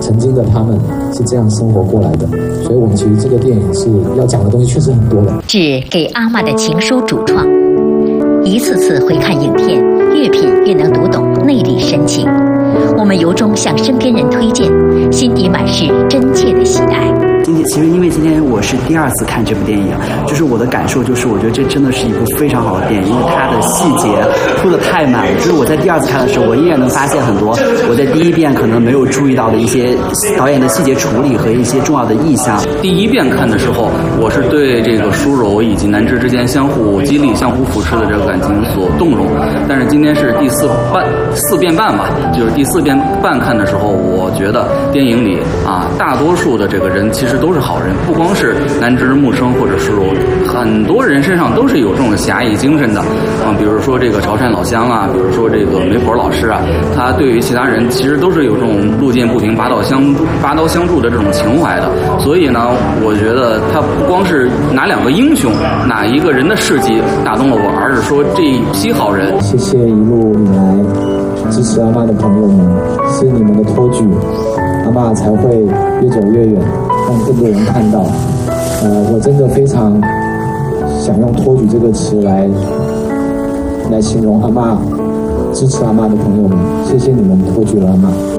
曾经的他们是这样生活过来的，所以我们其实这个电影是要讲的东西确实很多的。 致给阿嬷的情书主创，一次次回看影片，越品越能读懂内里深情。我们由衷向身边人推荐，心底满是真切的喜爱。 其实因为今天我是第2次看这部电影，就是我的感受就是，我觉得这真的是一部非常好的电影，因为它的细节铺得太满了。就是我在第2次看的时候，我依然能发现很多我在第1遍可能没有注意到的一些导演的细节处理和一些重要的意象。 第1遍看的时候，我是对这个舒柔以及南枝之间相互激励、相互扶持的这个感情所动容。但是今天是第4遍半吧，就是第4遍半看的时候，我觉得电影里大多数的这个人其实都是好人，不光是南枝、木生或者舒柔，很多人身上都是有这种侠义精神的比如说这个潮汕老乡啊，比如说这个媒婆老师啊，他对于其他人其实都是有这种路见不平拔刀相助的这种情怀的。所以呢，我觉得他不光是哪2个英雄、哪一个人的事迹打动了我，而是说这一批好人。 谢谢一路以来支持阿嬷的朋友们，是你们的托举，阿嬷才会越走越远，让更多人看到。我真的非常想用托举这个词来形容阿嬷，支持阿嬷的朋友们，谢谢你们托举了阿嬷。